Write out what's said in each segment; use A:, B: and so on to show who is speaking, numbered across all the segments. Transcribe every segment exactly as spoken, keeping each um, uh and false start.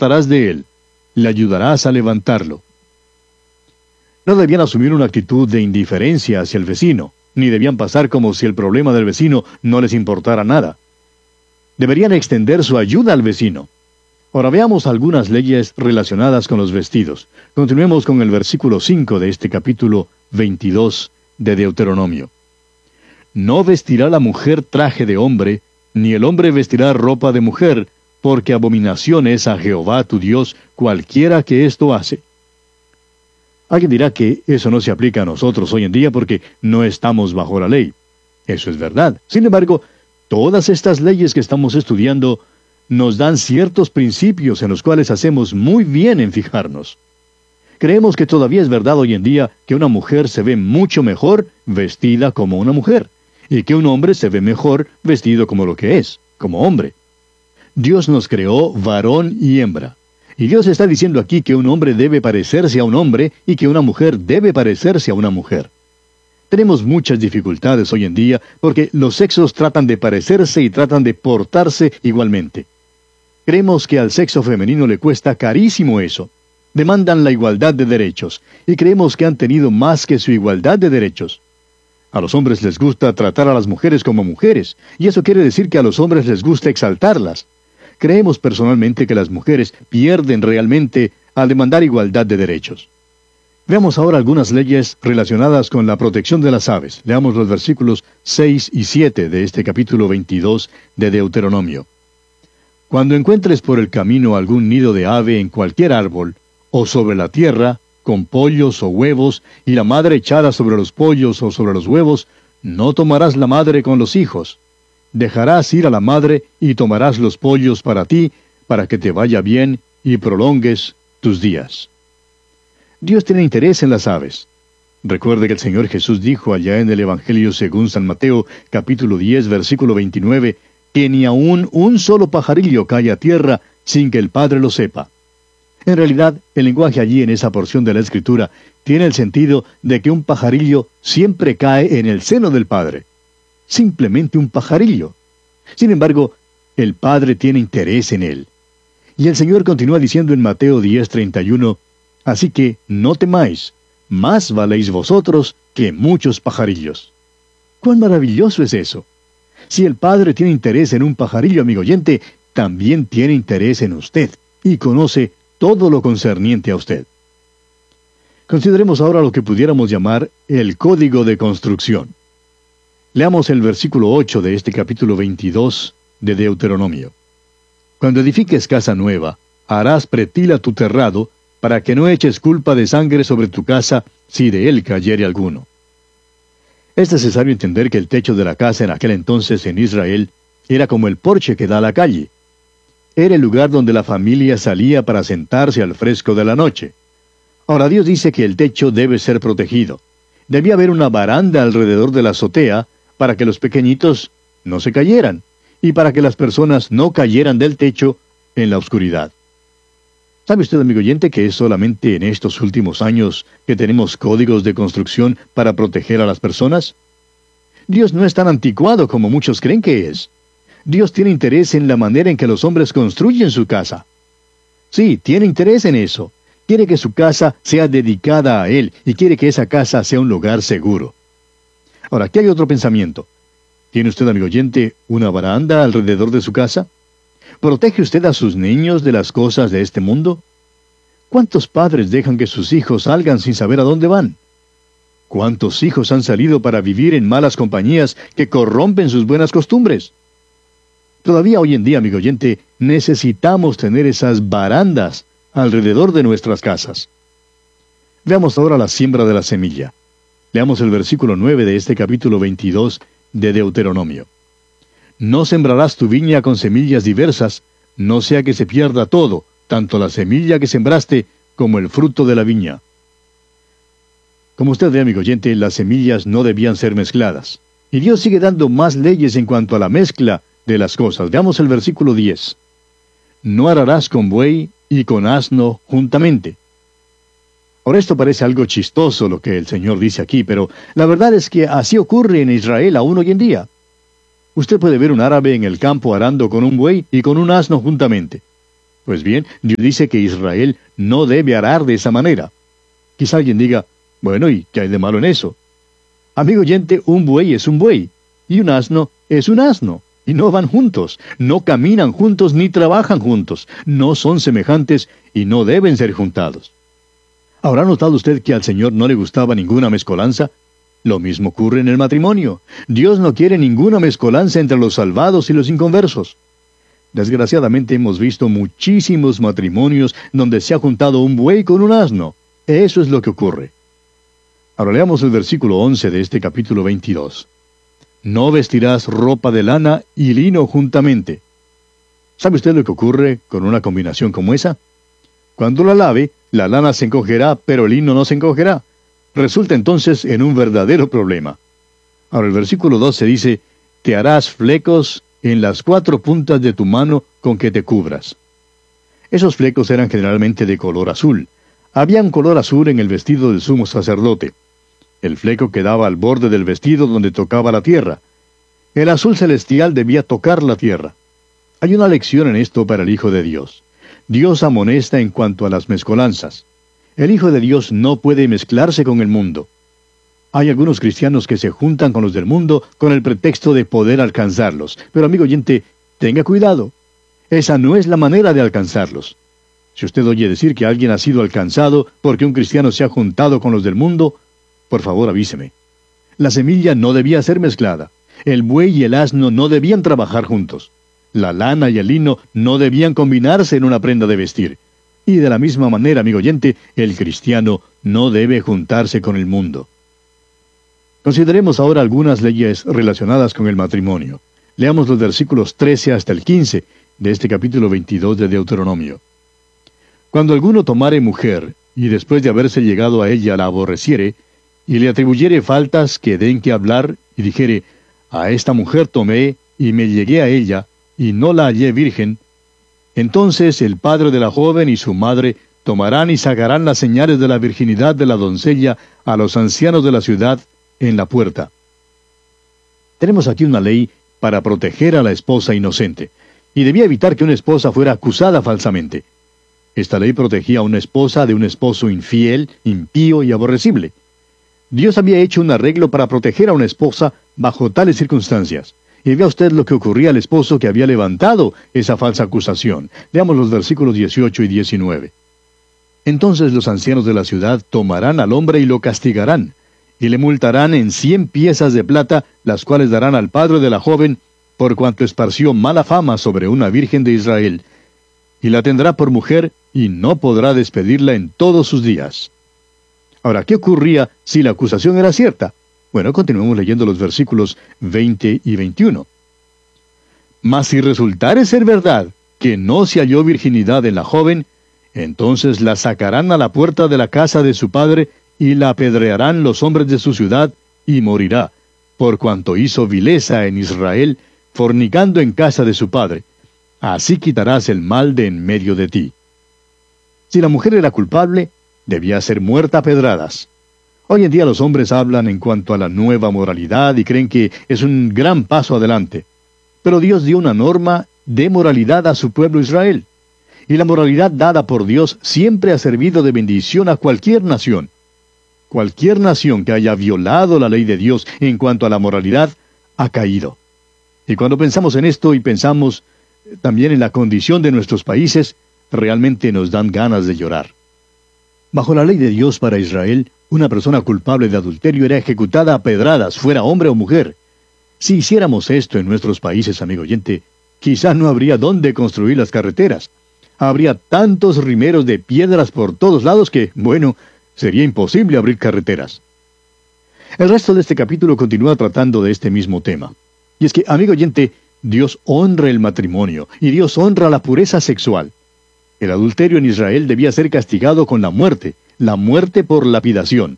A: apartarás de él, le ayudarás a levantarlo. No debían asumir una actitud de indiferencia hacia el vecino, ni debían pasar como si el problema del vecino no les importara nada. Deberían extender su ayuda al vecino. Ahora veamos algunas leyes relacionadas con los vestidos. Continuemos con el versículo cinco de este capítulo veintidós de Deuteronomio. No vestirá la mujer traje de hombre, ni el hombre vestirá ropa de mujer, porque abominación es a Jehová tu Dios cualquiera que esto hace. Alguien dirá que eso no se aplica a nosotros hoy en día porque no estamos bajo la ley. Eso es verdad. Sin embargo, todas estas leyes que estamos estudiando nos dan ciertos principios en los cuales hacemos muy bien en fijarnos. Creemos que todavía es verdad hoy en día que una mujer se ve mucho mejor vestida como una mujer, y que un hombre se ve mejor vestido como lo que es, como hombre. Dios nos creó varón y hembra. Y Dios está diciendo aquí que un hombre debe parecerse a un hombre y que una mujer debe parecerse a una mujer. Tenemos muchas dificultades hoy en día porque los sexos tratan de parecerse y tratan de portarse igualmente. Creemos que al sexo femenino le cuesta carísimo eso. Demandan la igualdad de derechos y creemos que han tenido más que su igualdad de derechos. A los hombres les gusta tratar a las mujeres como mujeres, y eso quiere decir que a los hombres les gusta exaltarlas. Creemos personalmente que las mujeres pierden realmente al demandar igualdad de derechos. Veamos ahora algunas leyes relacionadas con la protección de las aves. Leamos los versículos seis y siete de este capítulo veintidós de Deuteronomio. Cuando encuentres por el camino algún nido de ave en cualquier árbol, o sobre la tierra, con pollos o huevos, y la madre echada sobre los pollos o sobre los huevos, no tomarás la madre con los hijos. Dejarás ir a la madre y tomarás los pollos para ti, para que te vaya bien y prolongues tus días. Dios tiene interés en las aves. Recuerde que el Señor Jesús dijo allá en el Evangelio según San Mateo, capítulo diez, versículo veintinueve, que ni aun un solo pajarillo cae a tierra sin que el Padre lo sepa. En realidad, el lenguaje allí en esa porción de la Escritura tiene el sentido de que un pajarillo siempre cae en el seno del Padre. Simplemente un pajarillo. Sin embargo, el Padre tiene interés en él. Y el Señor continúa diciendo en Mateo diez, treinta y uno, así que no temáis, más valéis vosotros que muchos pajarillos. ¡Cuán maravilloso es eso! Si el Padre tiene interés en un pajarillo, amigo oyente, también tiene interés en usted, y conoce todo lo concerniente a usted. Consideremos ahora lo que pudiéramos llamar el código de construcción. Leamos el versículo ocho de este capítulo veintidós de Deuteronomio. Cuando edifiques casa nueva, harás pretil a tu terrado, para que no eches culpa de sangre sobre tu casa, si de él cayere alguno. Es necesario entender que el techo de la casa en aquel entonces en Israel era como el porche que da a la calle. Era el lugar donde la familia salía para sentarse al fresco de la noche. Ahora Dios dice que el techo debe ser protegido. Debía haber una baranda alrededor de la azotea para que los pequeñitos no se cayeran y para que las personas no cayeran del techo en la oscuridad. ¿Sabe usted, amigo oyente, que es solamente en estos últimos años que tenemos códigos de construcción para proteger a las personas? Dios no es tan anticuado como muchos creen que es. Dios tiene interés en la manera en que los hombres construyen su casa. Sí, tiene interés en eso. Quiere que su casa sea dedicada a Él y quiere que esa casa sea un lugar seguro. Ahora, aquí hay otro pensamiento. ¿Tiene usted, amigo oyente, una baranda alrededor de su casa? ¿Protege usted a sus niños de las cosas de este mundo? ¿Cuántos padres dejan que sus hijos salgan sin saber a dónde van? ¿Cuántos hijos han salido para vivir en malas compañías que corrompen sus buenas costumbres? Todavía hoy en día, amigo oyente, necesitamos tener esas barandas alrededor de nuestras casas. Veamos ahora la siembra de la semilla. Leamos el versículo nueve de este capítulo veintidós de Deuteronomio. No sembrarás tu viña con semillas diversas, no sea que se pierda todo, tanto la semilla que sembraste como el fruto de la viña. Como usted ve, amigo oyente, las semillas no debían ser mezcladas. Y Dios sigue dando más leyes en cuanto a la mezcla de las cosas. Veamos el versículo diez. No ararás con buey y con asno juntamente. Ahora esto parece algo chistoso lo que el Señor dice aquí, pero la verdad es que así ocurre en Israel aún hoy en día. Usted puede ver un árabe en el campo arando con un buey y con un asno juntamente. Pues bien, Dios dice que Israel no debe arar de esa manera. Quizá alguien diga, bueno, ¿y qué hay de malo en eso? Amigo oyente, un buey es un buey, y un asno es un asno, y no van juntos, no caminan juntos ni trabajan juntos, no son semejantes y no deben ser juntados. ¿Habrá notado usted que al Señor no le gustaba ninguna mezcolanza? Lo mismo ocurre en el matrimonio. Dios no quiere ninguna mezcolanza entre los salvados y los inconversos. Desgraciadamente hemos visto muchísimos matrimonios donde se ha juntado un buey con un asno. Eso es lo que ocurre. Ahora leamos el versículo once de este capítulo veintidós. No vestirás ropa de lana y lino juntamente. ¿Sabe usted lo que ocurre con una combinación como esa? Cuando la lave, la lana se encogerá, pero el lino no se encogerá. Resulta entonces en un verdadero problema. Ahora el versículo doce dice, te harás flecos en las cuatro puntas de tu mano con que te cubras. Esos flecos eran generalmente de color azul. Había un color azul en el vestido del sumo sacerdote. El fleco quedaba al borde del vestido donde tocaba la tierra. El azul celestial debía tocar la tierra. Hay una lección en esto para el Hijo de Dios. Dios amonesta en cuanto a las mezcolanzas. El Hijo de Dios no puede mezclarse con el mundo. Hay algunos cristianos que se juntan con los del mundo con el pretexto de poder alcanzarlos. Pero amigo oyente, tenga cuidado. Esa no es la manera de alcanzarlos. Si usted oye decir que alguien ha sido alcanzado porque un cristiano se ha juntado con los del mundo, por favor avíseme. La semilla no debía ser mezclada. El buey y el asno no debían trabajar juntos. La lana y el lino no debían combinarse en una prenda de vestir. Y de la misma manera, amigo oyente, el cristiano no debe juntarse con el mundo. Consideremos ahora algunas leyes relacionadas con el matrimonio. Leamos los versículos trece hasta el quince de este capítulo veintidós de Deuteronomio. Cuando alguno tomare mujer, y después de haberse llegado a ella la aborreciere, y le atribuyere faltas que den que hablar, y dijere, a esta mujer tomé, y me llegué a ella, y no la hallé virgen, entonces el padre de la joven y su madre tomarán y sacarán las señales de la virginidad de la doncella a los ancianos de la ciudad en la puerta. Tenemos aquí una ley para proteger a la esposa inocente, y debía evitar que una esposa fuera acusada falsamente. Esta ley protegía a una esposa de un esposo infiel, impío y aborrecible. Dios había hecho un arreglo para proteger a una esposa bajo tales circunstancias. Y vea usted lo que ocurría al esposo que había levantado esa falsa acusación. Leamos los versículos dieciocho y diecinueve. Entonces los ancianos de la ciudad tomarán al hombre y lo castigarán, y le multarán en cien piezas de plata, las cuales darán al padre de la joven, por cuanto esparció mala fama sobre una virgen de Israel, y la tendrá por mujer, y no podrá despedirla en todos sus días. Ahora, ¿qué ocurría si la acusación era cierta? Bueno, continuemos leyendo los versículos veinte y veintiuno. Mas si resultare ser verdad que no se halló virginidad en la joven, entonces la sacarán a la puerta de la casa de su padre, y la apedrearán los hombres de su ciudad, y morirá, por cuanto hizo vileza en Israel, fornicando en casa de su padre. Así quitarás el mal de en medio de ti. Si la mujer era culpable, debía ser muerta a pedradas. Hoy en día los hombres hablan en cuanto a la nueva moralidad y creen que es un gran paso adelante. Pero Dios dio una norma de moralidad a su pueblo Israel. Y la moralidad dada por Dios siempre ha servido de bendición a cualquier nación. Cualquier nación que haya violado la ley de Dios en cuanto a la moralidad, ha caído. Y cuando pensamos en esto y pensamos también en la condición de nuestros países, realmente nos dan ganas de llorar. Bajo la ley de Dios para Israel, una persona culpable de adulterio era ejecutada a pedradas, fuera hombre o mujer. Si hiciéramos esto en nuestros países, amigo oyente, quizá no habría dónde construir las carreteras. Habría tantos rimeros de piedras por todos lados que, bueno, sería imposible abrir carreteras. El resto de este capítulo continúa tratando de este mismo tema. Y es que, amigo oyente, Dios honra el matrimonio, y Dios honra la pureza sexual. El adulterio en Israel debía ser castigado con la muerte, la muerte por lapidación.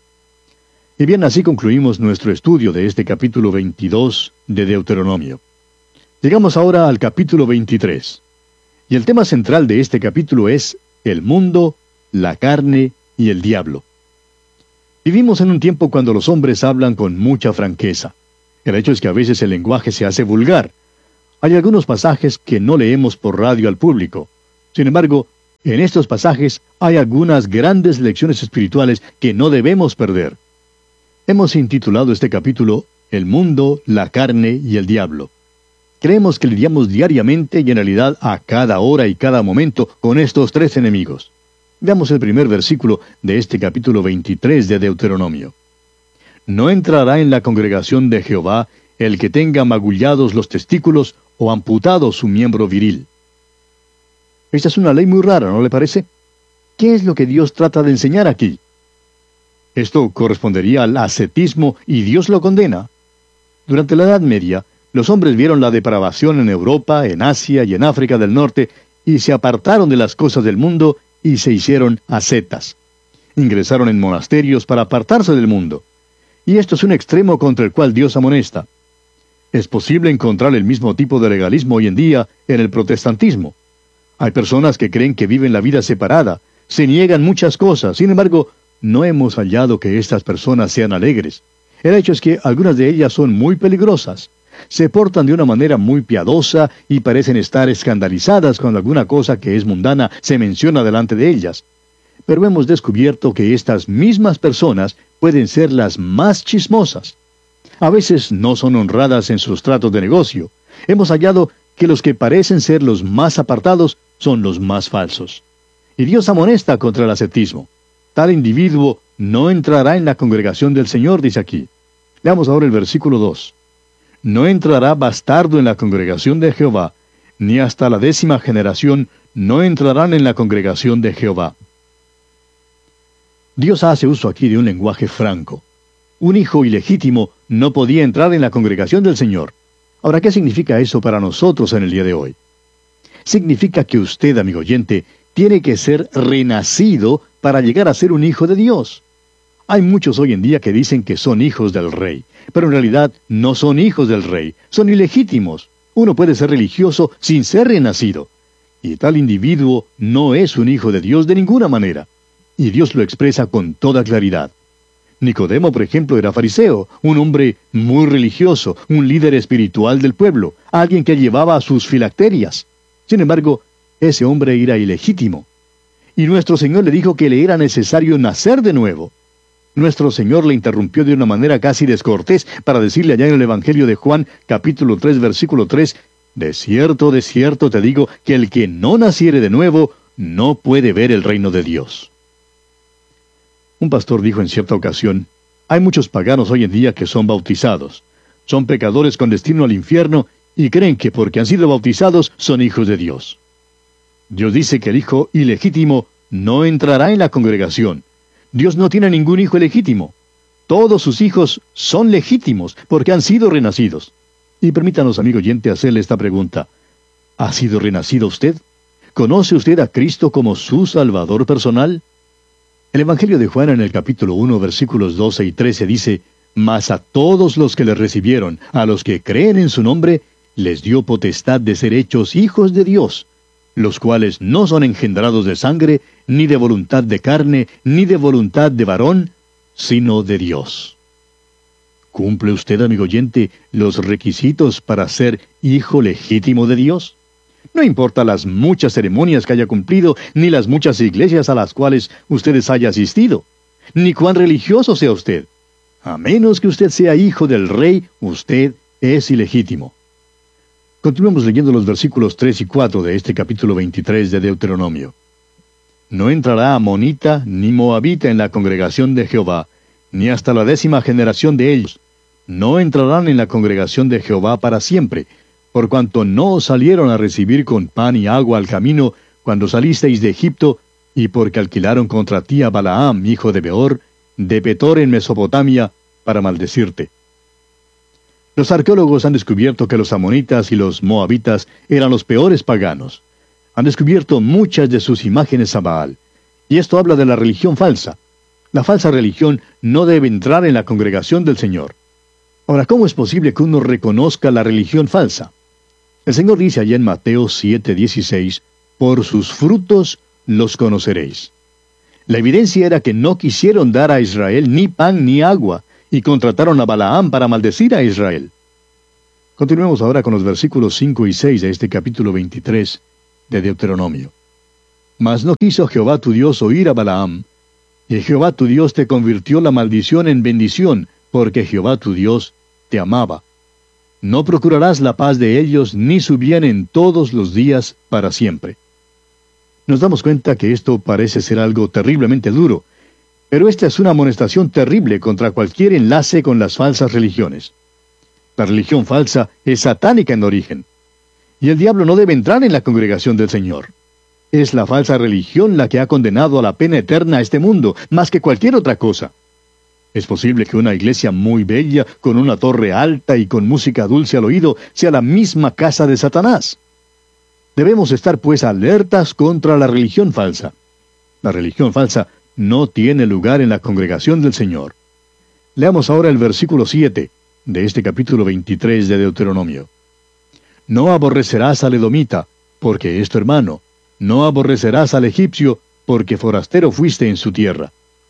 A: Y bien, así concluimos nuestro estudio de este capítulo veintidós de Deuteronomio. Llegamos ahora al capítulo veintitrés. Y el tema central de este capítulo es el mundo, la carne y el diablo. Vivimos en un tiempo cuando los hombres hablan con mucha franqueza. El hecho es que a veces el lenguaje se hace vulgar. Hay algunos pasajes que no leemos por radio al público. Sin embargo, en estos pasajes hay algunas grandes lecciones espirituales que no debemos perder. Hemos intitulado este capítulo El mundo, la carne y el diablo. Creemos que lidiamos diariamente y en realidad a cada hora y cada momento con estos tres enemigos. Veamos el primer versículo de este capítulo veintitrés de Deuteronomio. No entrará en la congregación de Jehová el que tenga magullados los testículos o amputado su miembro viril. Esta es una ley muy rara, ¿no le parece? ¿Qué es lo que Dios trata de enseñar aquí? Esto correspondería al ascetismo y Dios lo condena. Durante la Edad Media, los hombres vieron la depravación en Europa, en Asia y en África del Norte y se apartaron de las cosas del mundo y se hicieron ascetas. Ingresaron en monasterios para apartarse del mundo. Y esto es un extremo contra el cual Dios amonesta. Es posible encontrar el mismo tipo de legalismo hoy en día en el protestantismo. Hay personas que creen que viven la vida separada, se niegan muchas cosas, sin embargo, no hemos hallado que estas personas sean alegres. El hecho es que algunas de ellas son muy peligrosas. Se portan de una manera muy piadosa y parecen estar escandalizadas cuando alguna cosa que es mundana se menciona delante de ellas. Pero hemos descubierto que estas mismas personas pueden ser las más chismosas. A veces no son honradas en sus tratos de negocio. Hemos hallado que los que parecen ser los más apartados son los más falsos. Y Dios amonesta contra el ascetismo. Tal individuo no entrará en la congregación del Señor, dice aquí. Leamos ahora el versículo dos. No entrará bastardo en la congregación de Jehová, ni hasta la décima generación no entrarán en la congregación de Jehová. Dios hace uso aquí de un lenguaje franco. Un hijo ilegítimo no podía entrar en la congregación del Señor. Ahora, ¿qué significa eso para nosotros en el día de hoy? Significa que usted, amigo oyente, tiene que ser renacido para llegar a ser un hijo de Dios. Hay muchos hoy en día que dicen que son hijos del rey, pero en realidad no son hijos del rey, son ilegítimos. Uno puede ser religioso sin ser renacido. Y tal individuo no es un hijo de Dios de ninguna manera. Y Dios lo expresa con toda claridad. Nicodemo, por ejemplo, era fariseo, un hombre muy religioso, un líder espiritual del pueblo, alguien que llevaba sus filacterias. Sin embargo, ese hombre era ilegítimo. Y nuestro Señor le dijo que le era necesario nacer de nuevo. Nuestro Señor le interrumpió de una manera casi descortés para decirle allá en el Evangelio de Juan, capítulo tres, versículo tres, «De cierto, de cierto te digo, que el que no naciere de nuevo, no puede ver el reino de Dios». Un pastor dijo en cierta ocasión, «Hay muchos paganos hoy en día que son bautizados. Son pecadores con destino al infierno y creen que porque han sido bautizados son hijos de Dios». Dios dice que el hijo ilegítimo no entrará en la congregación. Dios no tiene ningún hijo ilegítimo. Todos sus hijos son legítimos porque han sido renacidos. Y permítanos, amigo oyente, hacerle esta pregunta. ¿Ha sido renacido usted? ¿Conoce usted a Cristo como su Salvador personal? El Evangelio de Juan en el capítulo uno, versículos doce y trece dice, «Mas a todos los que le recibieron, a los que creen en su nombre, les dio potestad de ser hechos hijos de Dios, los cuales no son engendrados de sangre, ni de voluntad de carne, ni de voluntad de varón, sino de Dios». ¿Cumple usted, amigo oyente, los requisitos para ser hijo legítimo de Dios? No importa las muchas ceremonias que haya cumplido, ni las muchas iglesias a las cuales ustedes haya asistido, ni cuán religioso sea usted. A menos que usted sea hijo del rey, usted es ilegítimo. Continuemos leyendo los versículos tres y cuatro de este capítulo veintitrés de Deuteronomio. No entrará amonita ni moabita en la congregación de Jehová, ni hasta la décima generación de ellos. No entrarán en la congregación de Jehová para siempre, por cuanto no os salieron a recibir con pan y agua al camino cuando salisteis de Egipto, y porque alquilaron contra ti a Balaam, hijo de Beor, de Petor en Mesopotamia, para maldecirte. Los arqueólogos han descubierto que los amonitas y los moabitas eran los peores paganos. Han descubierto muchas de sus imágenes a Baal. Y esto habla de la religión falsa. La falsa religión no debe entrar en la congregación del Señor. Ahora, ¿cómo es posible que uno reconozca la religión falsa? El Señor dice allá en Mateo siete, dieciséis, «Por sus frutos los conoceréis». La evidencia era que no quisieron dar a Israel ni pan ni agua, y contrataron a Balaam para maldecir a Israel. Continuemos ahora con los versículos cinco y seis de este capítulo veintitrés de Deuteronomio. Mas no quiso Jehová tu Dios oír a Balaam, y Jehová tu Dios te convirtió la maldición en bendición, porque Jehová tu Dios te amaba. No procurarás la paz de ellos, ni su bien en todos los días para siempre. Nos damos cuenta que esto parece ser algo terriblemente duro, pero esta es una amonestación terrible contra cualquier enlace con las falsas religiones. La religión falsa es satánica en origen, y el diablo no debe entrar en la congregación del Señor. Es la falsa religión la que ha condenado a la pena eterna a este mundo, más que cualquier otra cosa. Es posible que una iglesia muy bella, con una torre alta y con música dulce al oído, sea la misma casa de Satanás. Debemos estar pues alertas contra la religión falsa. La religión falsa no tiene lugar en la congregación del Señor. Leamos ahora el versículo siete de este capítulo veintitrés de Deuteronomio. No aborrecerás al edomita, porque es tu hermano. No aborrecerás al egipcio, porque forastero fuiste en su tierra.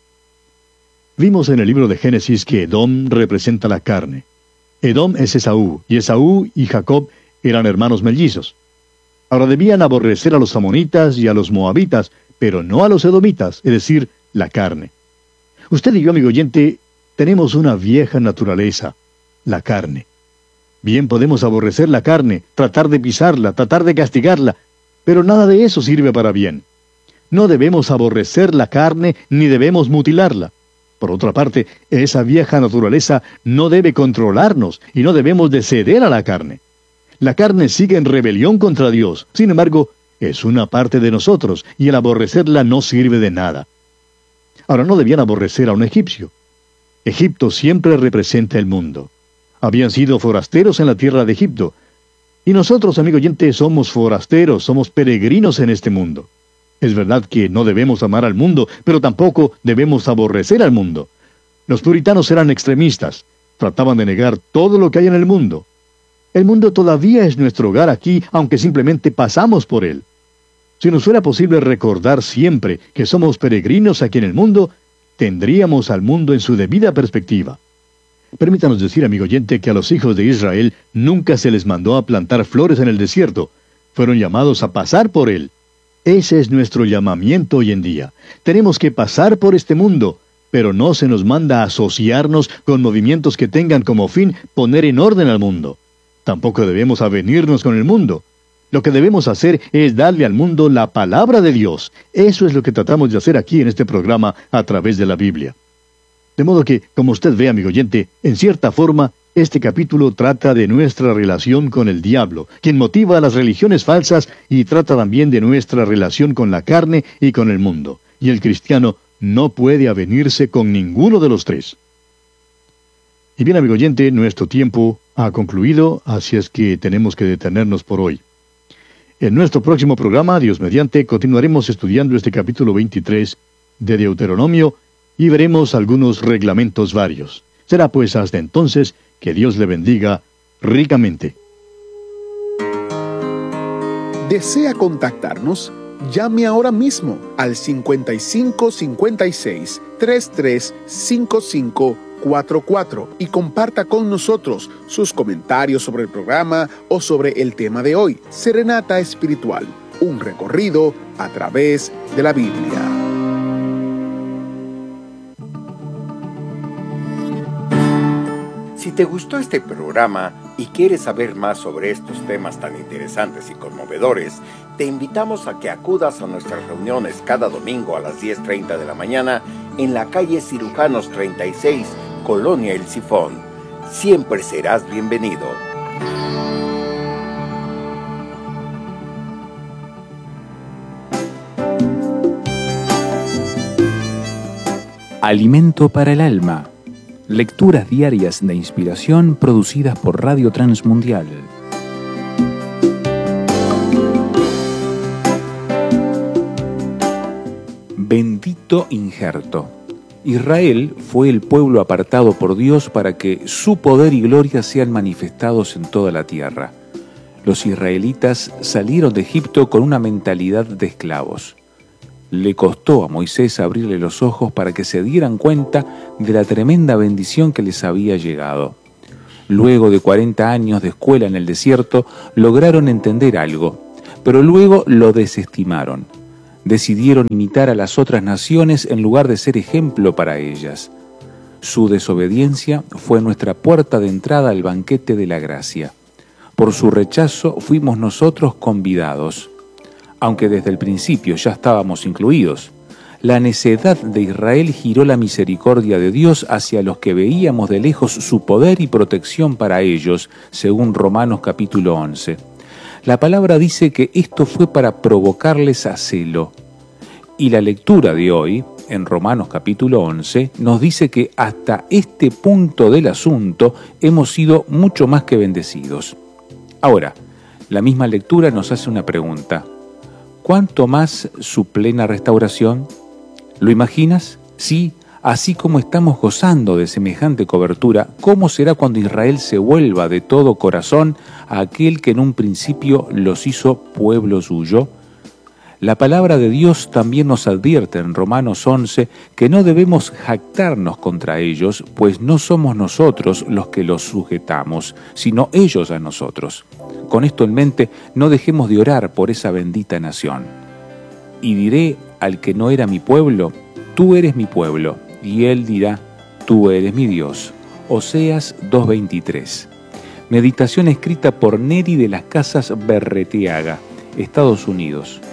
A: Vimos en el libro de Génesis que Edom representa la carne. Edom es Esaú, y Esaú y Jacob eran hermanos mellizos. Ahora debían aborrecer a los amonitas y a los moabitas, pero no a los edomitas, es decir, la carne. Usted y yo, amigo oyente, tenemos una vieja naturaleza, la carne. Bien podemos aborrecer la carne, tratar de pisarla, tratar de castigarla, pero nada de eso sirve para bien. No debemos aborrecer la carne, ni debemos mutilarla. Por otra parte, esa vieja naturaleza no debe controlarnos, y no debemos de ceder a la carne. La carne sigue en rebelión contra Dios, sin embargo, es una parte de nosotros, y el aborrecerla no sirve de nada. Ahora, no debían aborrecer a un egipcio. Egipto siempre representa el mundo. Habían sido forasteros en la tierra de Egipto, y nosotros, amigo oyente, somos forasteros, somos peregrinos en este mundo. Es verdad que no debemos amar al mundo, pero tampoco debemos aborrecer al mundo. Los puritanos eran extremistas, trataban de negar todo lo que hay en el mundo. El mundo todavía es nuestro hogar aquí, aunque simplemente pasamos por él. Si nos fuera posible recordar siempre que somos peregrinos aquí en el mundo, tendríamos al mundo en su debida perspectiva. Permítanos decir, amigo oyente, que a los hijos de Israel nunca se les mandó a plantar flores en el desierto. Fueron llamados a pasar por él. Ese es nuestro llamamiento hoy en día. Tenemos que pasar por este mundo, pero no se nos manda a asociarnos con movimientos que tengan como fin poner en orden al mundo. Tampoco debemos avenirnos con el mundo. Lo que debemos hacer es darle al mundo la palabra de Dios. Eso es lo que tratamos de hacer aquí en este programa a través de la Biblia. De modo que, como usted ve, amigo oyente, en cierta forma, este capítulo trata de nuestra relación con el diablo, quien motiva a las religiones falsas, y trata también de nuestra relación con la carne y con el mundo. Y el cristiano no puede avenirse con ninguno de los tres. Y bien, amigo oyente, nuestro tiempo ha concluido, así es que tenemos que detenernos por hoy. En nuestro próximo programa, Dios mediante, continuaremos estudiando este capítulo veintitrés de Deuteronomio, y veremos algunos reglamentos varios. Será pues hasta entonces que Dios le bendiga ricamente.
B: ¿Desea contactarnos? Llame ahora mismo al cincuenta y cinco cincuenta y seis, treinta y tres cincuenta y cinco cuarenta y cuatro y comparta con nosotros sus comentarios sobre el programa o sobre el tema de hoy. Serenata Espiritual, un recorrido a través de la Biblia.
C: Si te gustó este programa y quieres saber más sobre estos temas tan interesantes y conmovedores, te invitamos a que acudas a nuestras reuniones cada domingo a las diez treinta de la mañana en la calle Cirujanos treinta y seis, Colonia El Sifón. Siempre serás bienvenido.
D: Alimento para el alma. Lecturas diarias de inspiración producidas por Radio Transmundial. Bendito injerto. Israel fue el pueblo apartado por Dios para que su poder y gloria sean manifestados en toda la tierra. Los israelitas salieron de Egipto con una mentalidad de esclavos. Le costó a Moisés abrirle los ojos para que se dieran cuenta de la tremenda bendición que les había llegado. Luego de cuarenta años de escuela en el desierto, lograron entender algo, pero luego lo desestimaron. Decidieron imitar a las otras naciones en lugar de ser ejemplo para ellas. Su desobediencia fue nuestra puerta de entrada al banquete de la gracia. Por su rechazo fuimos nosotros convidados, aunque desde el principio ya estábamos incluidos. La necedad de Israel giró la misericordia de Dios hacia los que veíamos de lejos su poder y protección para ellos, según Romanos capítulo once. La palabra dice que esto fue para provocarles a celo. Y la lectura de hoy, en Romanos capítulo once, nos dice que hasta este punto del asunto hemos sido mucho más que bendecidos. Ahora, la misma lectura nos hace una pregunta. ¿Cuánto más su plena restauración? ¿Lo imaginas? Sí, así como estamos gozando de semejante cobertura, ¿cómo será cuando Israel se vuelva de todo corazón a aquel que en un principio los hizo pueblo suyo? La palabra de Dios también nos advierte en Romanos once que no debemos jactarnos contra ellos, pues no somos nosotros los que los sujetamos, sino ellos a nosotros. Con esto en mente, no dejemos de orar por esa bendita nación. Y diré al que no era mi pueblo, tú eres mi pueblo, y él dirá, tú eres mi Dios. Oseas dos veintitrés. Meditación escrita por Neri de las Casas Berreteaga, Estados Unidos.